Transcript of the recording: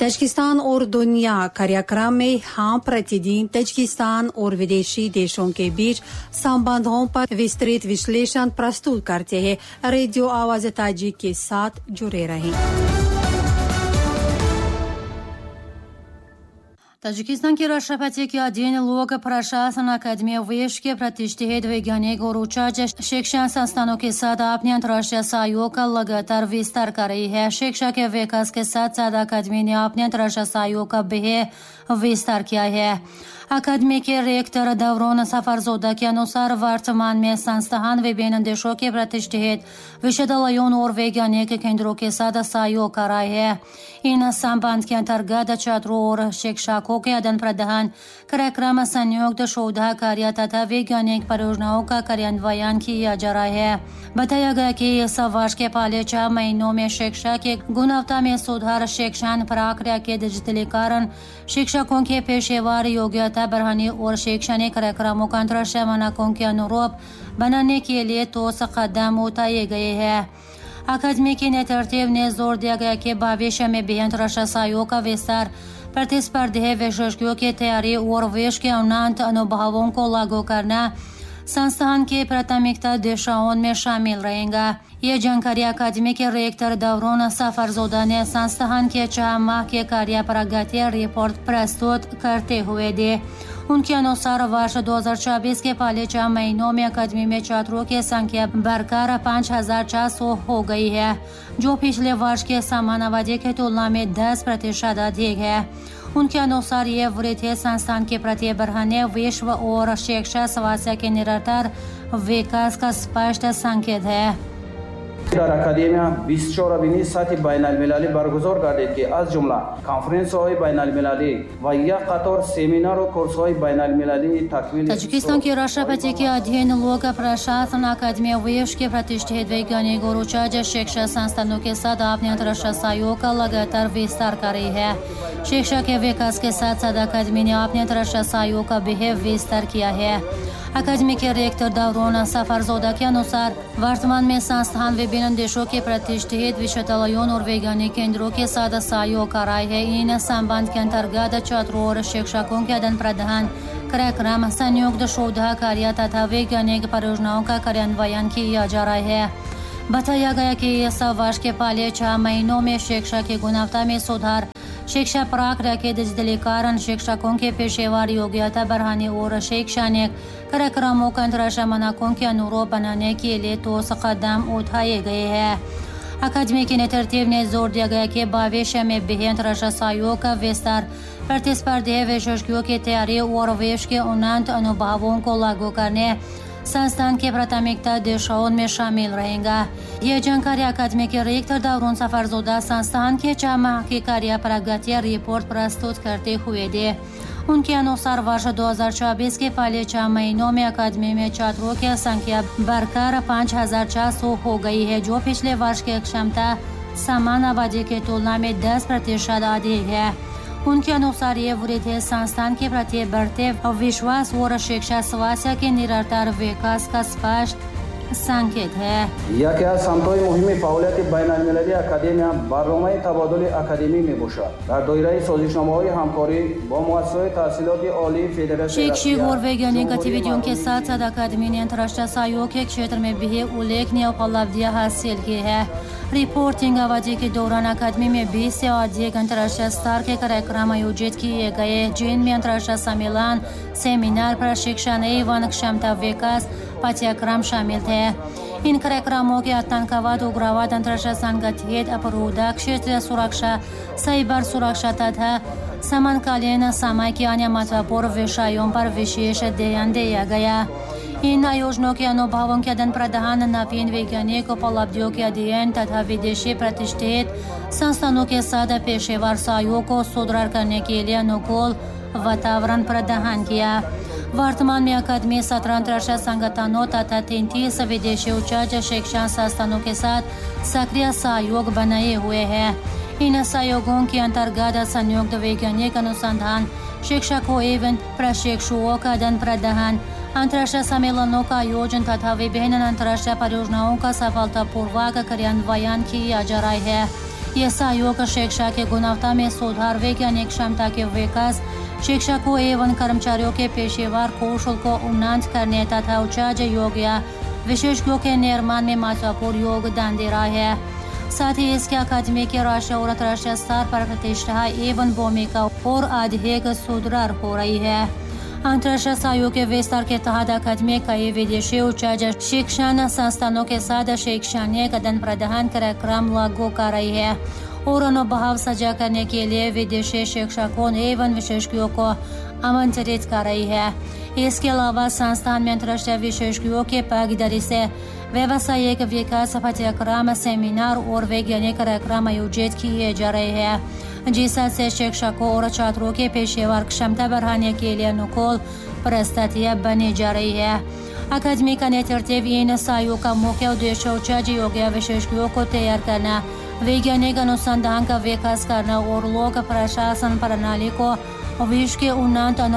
Tajikistan और दुनिया कार्यक्रम में हम प्रतिदिन तजिकिस्तान और विदेशी देशों के बीच संबंधों पर विस्तृत विश्लेषण प्रस्तुत करते हैं। रेडियो आवाज़ ताजिक के साथ जुड़े रहें। ताजिकिस्तान के राष्ट्रपति के अधीन लोक प्रशासन अकादमी विश्व के प्रतिष्ठित वैज्ञानिक और उच्च शिक्षा संस्थानों के साथ अपने अंतर्राष्ट्रीय सहयोग का लगातार विस्तार कर रही है। शिक्षा के विकास के साथ साथ अकादमी ने अपने अंतर्राष्ट्रीय सहयोग का भी विस्तार किया है। अकादमी के रेक्टर दावरून सफरजोदा के अनुसार वर्तमान में संस्थान विभिन्न देशों के प्रतिष्ठित विश्वविद्यालयों और वैज्ञानिक केंद्रों के साथ सहयोग कर रहा है। इन संबंध के अंतर्गत छात्रों और शिक्षकों के आदान प्रदान, कार्यक्रम, संयुक्त शोध कार्य तथा वैज्ञानिक परियोजनाओं का कार्यान्वयन किया जा रहा है। बताया गया कि इस वर्ष के पहले 6 महीनों में शिक्षा की गुणवत्ता में सुधार, शिक्षण प्रक्रिया के डिजिटलीकरण, शिक्षकों के पेशेवर योग्यता बढ़ाने और शैक्षणिक कार्यक्रमों का अंतर्राष्ट्रीय मानकों के अनुरूप बनाने के लिए ठोस कदम उठाए गए हैं। अकादमी के नेतृत्व ने जोर दिया गया कि भविष्य में भी अंतर्राष्ट्रीय सहयोग का विस्तार प्रतिस्पर्धी विशेषज्ञों की तैयारी और विश्व के उन्नत अनुभवों को लागू करना संस्थान की प्राथमिकता दिशाओं में शामिल रहेगा। ये जानकारी अकादमी के रेक्टर दावरून सफरजोदा ने संस्थान के 6 माह के कार्य प्रगति रिपोर्ट प्रस्तुत करते हुए दी। उनके अनुसार वर्ष 2024 के पहले 6 महीनों में अकादमी में छात्रों की संख्या बढ़कर 5400 हो गई है, जो पिछले वर्ष के समान अवधि की तुलना में 10% अधिक है। उनके अनुसार ये वृद्धि संस्थान के प्रति बढ़ाने विश्व और शिक्षा स्वास्थ्य के निरंतर विकास का स्पष्ट संकेत है। در اکادمیا 24 بینی سطح بین المللی برگزار گردید که از جمله کنفرانس های بین المللی و یک قطار سمینار و کورس های بین المللی تکمیل ताजिकिस्तान के राष्ट्रपति के अधीन लोक प्रशासन अकादमी विश्व के प्रतिष्ठित वैज्ञानिक और उच्च शिक्षा संस्थानों के साथ अपने अंतर्राष्ट्रीय सहयोग का लगातार विस्तार कर रही है। शिक्षा के विकास के साथ साथ अकादमी ने अपने अंतर्राष्ट्रीय सहयोग का भी विस्तार किया है। अकादमी के रेक्टर दावरून सफरजोदा के अनुसार वर्तमान में संस्थान विभिन्न देशों के प्रतिष्ठित विश्वविद्यालयों और वैज्ञानिक केंद्रों के साथ सहयोग कर रहा है। इन संबंध के अंतर्गत छात्रों और शिक्षकों के आदान प्रदान, कार्यक्रम, संयुक्त शोध कार्य तथा वैज्ञानिक परियोजनाओं का कार्यान्वयन किया जा रहा है। बताया गया कि इस वर्ष के पहले 6 महीनों में शिक्षा की गुणवत्ता में सुधार, शिक्षा प्रक्रिया के डिजिटलीकरण, शिक्षकों के पेशेवर योग्यता बढ़ाने और शैक्षणिक कार्यक्रमों को अंतर्राष्ट्रीय मानकों के अनुरूप बनाने के लिए ठोस कदम उठाए गए हैं। अकादमी के नेतृत्व ने जोर दिया गया कि भविष्य में भी अंतर्राष्ट्रीय सहयोग का विस्तार प्रतिस्पर्धी विशेषज्ञों की तैयारी और विश्व के उन्नत अनुभवों को लागू करने संस्थान की प्राथमिकता दिशाओं में शामिल रहेगा। ये जानकारी अकादमी के रेक्टर दावरून सफरजोदा संस्थान के 6 माह की कार्य प्रगति रिपोर्ट प्रस्तुत करते हुए दी। उनके अनुसार वर्ष 2024 के पहले 6 महीनों में अकादमी में छात्रों की संख्या बढ़कर 5400 हो गई है, जो पिछले वर्ष की क्षमता समान अवधि की तुलना में 10% अधिक है। उनके अनुसार ये वृद्धि संस्थान के प्रति बढ़ते विश्वास और शिक्षा स्वास्थ्य के निरंतर विकास का स्पष्ट संकेत है। یکی از سمت‌های مهم فعالیت بین‌المللی اکادمیا برنامه تبادل اکادمی میباشد. در دایره سازشنامه‌های همکاری با مؤسسه‌های تحصیلات عالی فدراسیون शैक्षिक और वैज्ञानिक गतिविधियों के साथ साथ अकादमी ने अंतर्राष्ट्रीय सहयोग के क्षेत्र में भी उल्लेखनीय उपलब्धियां हासिल की है। रिपोर्टिंग अवधि के दौरान अकादमी में 20 से अधिक अंतर्राष्ट्रीय स्तर के कार्यक्रम आयोजित किए गए, जिनमें अंतर्राष्ट्रीय सम्मेलन, सेमिनार, प्रशिक्षण एवं क्षमता विकास पाठ्यक्रम शामिल थे। इन कार्यक्रमों के आतंकवाद, उग्रवाद, अंतर्राष्ट्रीय संगठित अपराध, क्षेत्रीय सुरक्षा, साइबर सुरक्षा तथा समकालीन समय के अन्य महत्वपूर्ण विषयों पर विशेष ध्यान दिया गया। इन आयोजनों के अनुभवों के आदान प्रदान, नवीन वैज्ञानिक उपलब्धियों के अध्ययन तथा विदेशी प्रतिष्ठित संस्थानों के साथ पेशेवर सहयोग को सुदृढ़ करने के लिए अनुकूल वातावरण प्रदान किया। वर्तमान में अकादमी 17 अंतर्राष्ट्रीय संगठनों तथा 33 विदेशी उच्च शिक्षा संस्थानों के साथ सक्रिय सहयोग बनाए हुए है। इन सहयोगों के अंतर्गत संयुक्त वैज्ञानिक अनुसंधान, शिक्षकों एवं प्रशिक्षुओं का आदान प्रदान, अंतर्राष्ट्रीय सम्मेलनों का आयोजन तथा विभिन्न अंतर्राष्ट्रीय परियोजनाओं का सफलतापूर्वक कार्यान्वयन किया जा रहा है। ये सहयोग शिक्षा के गुणवत्ता में सुधार, वैज्ञानिक क्षमता के विकास, शिक्षकों एवं कर्मचारियों के पेशेवर कौशल को उन्नत करने तथा उच्च योग्य विशेषज्ञों के निर्माण में महत्वपूर्ण योगदान दे रहा है। साथ ही इसके अकादमी के राष्ट्रीय और अंतर्राष्ट्रीय स्तर पर प्रतिष्ठा एवं भूमिका और अधिक सुदृढ़ हो रही है। अंतर्राष्ट्रीय सहयोग के विस्तार के तहत अकादमी कई विदेशी उच्च शिक्षण संस्थानों के साथ शैक्षणिक आदान प्रदान कार्यक्रम लागू कर रही है और अनुभव साझा करने के लिए विदेशी शिक्षकों एवं विशेषज्ञों को आमंत्रित कर रही है। इसके अलावा संस्थान में अंतर्राष्ट्रीय विशेषज्ञों के भागीदारी से व्यावसायिक विकास पाठ्यक्रम, सेमिनार और वैज्ञानिक कार्यक्रम आयोजित किए जा रहे हैं, जिससे शिक्षकों और छात्रों के पेशेवर क्षमता बढ़ाने के लिए अनुकूल परिस्थितियां बनी जा रही है। अकादमी का नेतृत्व इन सहयोग का मुख्य उद्देश्य उच्च योग्य विशेषज्ञों को तैयार करना, वैज्ञानिक अनुसंधान का विकास करना और लोक प्रशासन प्रणाली को विश्व के उन्नत